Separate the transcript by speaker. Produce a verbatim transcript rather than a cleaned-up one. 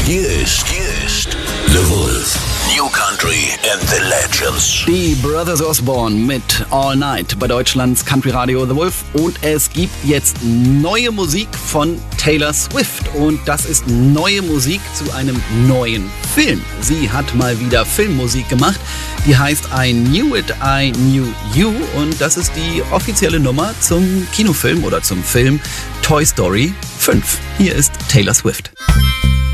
Speaker 1: Hier ist, hier ist The Wolf. New Country and the Legends.
Speaker 2: Die Brothers Osborne mit All Night bei Deutschlands Country Radio The Wolf. Und es gibt jetzt neue Musik von Taylor Swift. Und das ist neue Musik zu einem neuen Film. Sie hat mal wieder Filmmusik gemacht. Die heißt I Knew It, I Knew You. Und das ist die offizielle Nummer zum Kinofilm oder zum Film Toy Story fünf. Hier ist Taylor Swift.